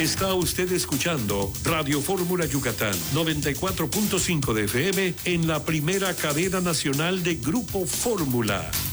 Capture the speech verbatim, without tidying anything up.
Está usted escuchando Radio Fórmula Yucatán, noventa y cuatro punto cinco de F M en la primera cadena nacional de Grupo Fórmula.